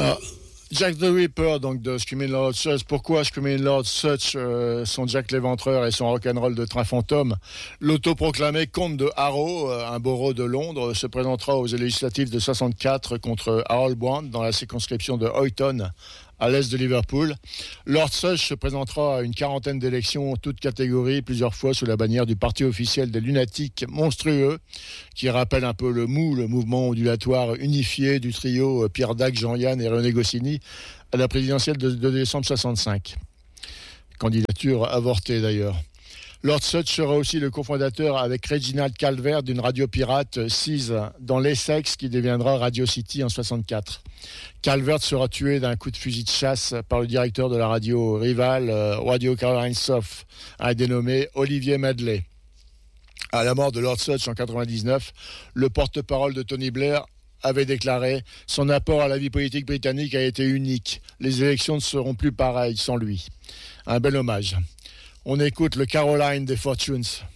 Ah, Jack the Ripper, donc de Screaming Lord Sutch. Pourquoi Screaming Lord Sutch, son Jack l'Éventreur et son rock'n'roll de train fantôme? L'autoproclamé comte de Harrow, un borough de Londres, se présentera aux législatives de 64 contre Harold Brand dans la circonscription de Huyton, à l'est de Liverpool. Lord Sutch se présentera à une quarantaine d'élections, toutes catégories, plusieurs fois sous la bannière du parti officiel des lunatiques monstrueux, qui rappelle un peu le MOU, le mouvement ondulatoire unifié du trio Pierre Dac, Jean-Yann et René Goscinny, à la présidentielle de décembre 65. Candidature avortée d'ailleurs. Lord Sutch sera aussi le cofondateur avec Reginald Calvert d'une radio pirate Seas dans l'Essex qui deviendra Radio City en 64. Calvert sera tué d'un coup de fusil de chasse par le directeur de la radio rivale Radio Caroline South, un dénommé Olivier Medley. À la mort de Lord Sutch en 99, le porte-parole de Tony Blair avait déclaré « Son apport à la vie politique britannique a été unique. Les élections ne seront plus pareilles sans lui. » Un bel hommage. On écoute le Caroline des Fortunes.